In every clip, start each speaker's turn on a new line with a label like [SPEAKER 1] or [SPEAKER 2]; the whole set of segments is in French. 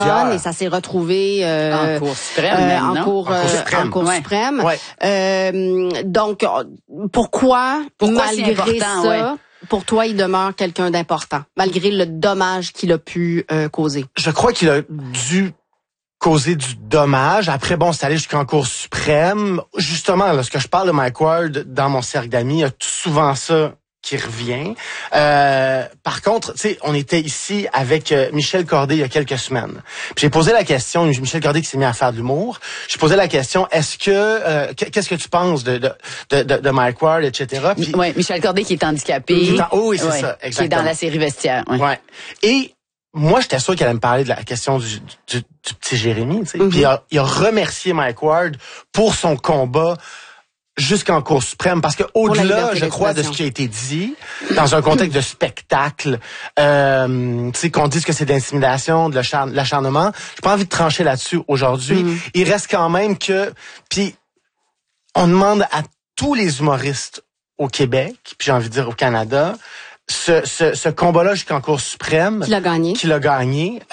[SPEAKER 1] et ça s'est retrouvé
[SPEAKER 2] en Cour suprême,
[SPEAKER 1] en Cour suprême.
[SPEAKER 3] Ouais.
[SPEAKER 1] Donc, pourquoi malgré ça,
[SPEAKER 2] ouais,
[SPEAKER 1] pour toi, il demeure quelqu'un d'important, malgré le dommage qu'il a pu causer?
[SPEAKER 3] Je crois qu'il a dû causer du dommage. Après, bon, c'est allé jusqu'en Cour suprême. Justement, lorsque je parle de Mike Ward dans mon cercle d'amis, il y a souvent ça qui revient. Par contre, tu sais, on était ici avec Michel Corday il y a quelques semaines. Puis j'ai posé la question, Michel Corday qui s'est mis à faire de l'humour, j'ai posé la question, est-ce que qu'est-ce que tu penses de Mike Ward, etc. Puis,
[SPEAKER 2] ouais, Michel Corday qui est handicapé.
[SPEAKER 3] Oui, c'est ça, exactement.
[SPEAKER 2] Qui est dans la série Vestiaire.
[SPEAKER 3] Ouais. Et moi, j'étais sûr qu'elle allait me parler de la question du petit Jérémy, tu sais. Puis il a remercié Mike Ward pour son combat jusqu'en Cour suprême, parce que au-delà, je crois, de ce qui a été dit, dans un contexte de spectacle, tu sais, qu'on dise que c'est de l'intimidation, de l'acharnement, j'ai pas envie de trancher là-dessus aujourd'hui. Il reste quand même que, puis on demande à tous les humoristes au Québec, puis j'ai envie de dire au Canada, ce combat-là jusqu'en Cour suprême,
[SPEAKER 1] qu'il a gagné,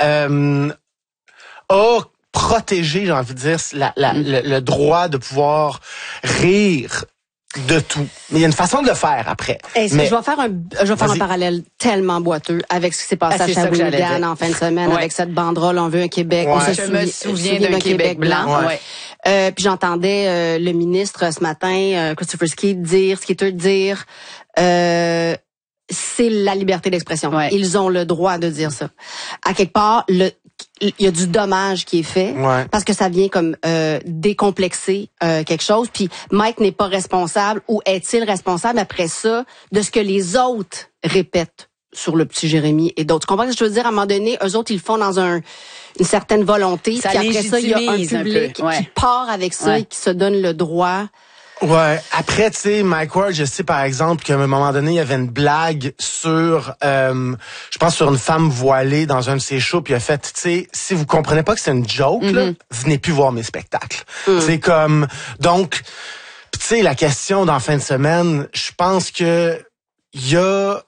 [SPEAKER 3] a protégé, j'ai envie de dire, le droit de pouvoir rire de tout. Mais il y a une façon de le faire après.
[SPEAKER 1] Je vais faire un parallèle tellement boiteux avec ce qui s'est passé à Shawinigan en fin de semaine, avec cette banderole On veut un Québec. On
[SPEAKER 2] je me souviens d'un Québec blanc.
[SPEAKER 1] Puis j'entendais le ministre ce matin, Christopher Skeeter, dire c'est la liberté d'expression. Ils ont le droit de dire ça. À quelque part, il y a du dommage qui est fait parce que ça vient comme décomplexer quelque chose. Puis Mike n'est pas responsable, ou est-il responsable après ça de ce que les autres répètent sur le petit Jérémy et d'autres? Tu comprends ce que je veux dire? À un moment donné, eux autres, ils le font dans une certaine volonté. Puis après ça, il y a un public qui part avec ça et qui se donne le droit.
[SPEAKER 3] Ouais. Après, tu sais, Mike Ward, je sais par exemple qu'à un moment donné, il y avait une blague sur, je pense sur une femme voilée dans un de ses shows, puis il a fait, tu sais, si vous comprenez pas que c'est une joke, là, venez plus voir mes spectacles. C'est comme, donc, tu sais, la question dans fin de semaine, je pense que il y a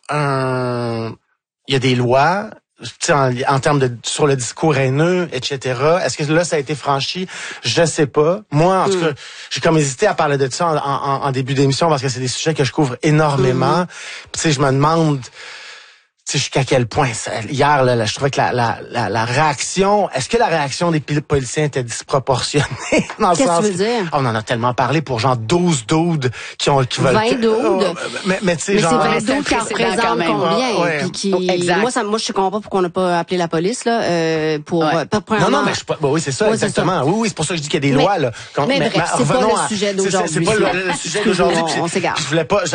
[SPEAKER 3] des lois. En termes sur le discours haineux, etc. Est-ce que là, ça a été franchi? Je sais pas. Moi, en tout cas, j'ai comme hésité à parler de ça en début d'émission parce que c'est des sujets que je couvre énormément. Tu sais, je me demande, tu sais, jusqu'à quel point hier, là, je trouvais que la réaction, est-ce que la réaction des policiers était disproportionnée?
[SPEAKER 1] Qu'est-ce que tu veux dire?
[SPEAKER 3] On en a tellement parlé pour genre 12 doudes qui veulent...
[SPEAKER 1] 20 doudes?
[SPEAKER 3] Mais tu sais, genre...
[SPEAKER 1] Mais c'est 20 doudes qui en représentent combien? Moi, je comprends pas pourquoi on n'a pas appelé la police, là, pour...
[SPEAKER 3] Non, mais oui, c'est ça, exactement. Oui, c'est pour ça que je dis qu'il y a des lois, là.
[SPEAKER 1] Mais bref, c'est pas le sujet d'aujourd'hui.
[SPEAKER 3] C'est pas le sujet d'aujourd'hui.
[SPEAKER 1] On s'égare.
[SPEAKER 3] Je voulais pas...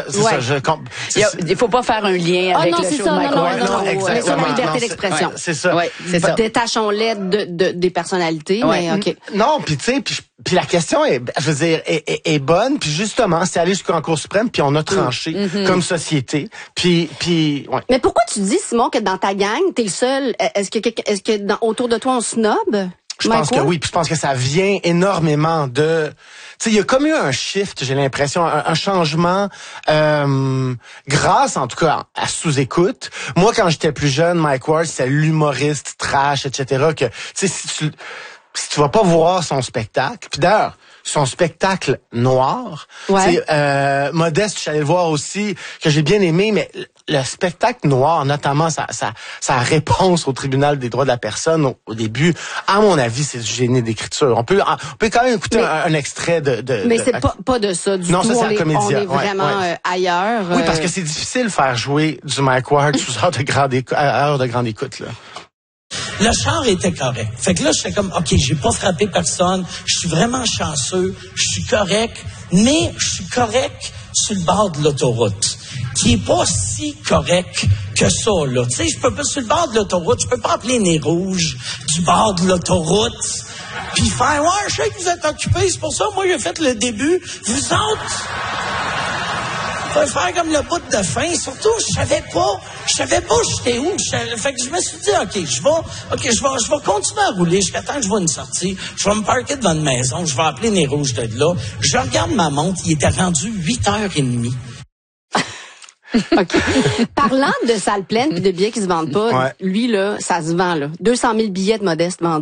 [SPEAKER 2] Il faut pas faire un lien avec le show de Mike Ward.
[SPEAKER 1] Non, mais sur la liberté d'expression.
[SPEAKER 3] C'est ça.
[SPEAKER 2] C'est ça.
[SPEAKER 1] Détachons-les des personnalités, mais OK.
[SPEAKER 3] Non, puis tu sais, puis la question est, je veux dire, est bonne, puis justement, c'est allé jusqu'en Cour suprême, puis on a tranché comme société, puis ouais.
[SPEAKER 1] Mais pourquoi tu dis, Simon, que dans ta gang, t'es le seul? Est-ce que autour de toi on snob?
[SPEAKER 3] Je pense que oui, puis je pense que ça vient énormément de... Tu sais, il y a comme eu un shift, j'ai l'impression, un changement grâce, en tout cas, à sous-écoute. Moi, quand j'étais plus jeune, Mike Ward, c'était l'humoriste trash, etc. Que, tu sais, si tu vas pas voir son spectacle, puis d'ailleurs, son spectacle noir, Modeste, je suis allé le voir aussi, que j'ai bien aimé, mais le spectacle noir, notamment sa réponse au tribunal des droits de la personne au début, à mon avis, c'est du génie d'écriture. On peut quand même écouter un extrait
[SPEAKER 1] Mais c'est pas de ça du tout.
[SPEAKER 3] Non, ça c'est la comédie.
[SPEAKER 1] On est vraiment ailleurs.
[SPEAKER 3] Oui, parce que c'est difficile de faire jouer du Mike Ward sous heure de grande écoute, là.
[SPEAKER 4] Le char était correct. Fait que là, j'étais comme, OK, j'ai pas frappé personne. Je suis vraiment chanceux. Je suis correct. Mais je suis correct sur le bord de l'autoroute, qui est pas si correct que ça, là. Tu sais, je peux pas, sur le bord de l'autoroute, je peux pas appeler Nez Rouge du bord de l'autoroute puis faire, ouais, je sais que vous êtes occupés, c'est pour ça, moi, j'ai fait le début. Vous autres... faire comme le bout de fin. Surtout, je savais pas j'étais où. Fait que je me suis dit, OK, je vais continuer à rouler jusqu'à temps que je vois une sortie. Je vais me parquer devant une maison. Je vais appeler Nez Rouge de là. Je regarde ma montre. Il était rendu 8h30.
[SPEAKER 1] OK. Parlant de salles pleines et de billets qui se vendent pas, lui, là, ça se vend, là. 200 000 billets de Modeste vendus.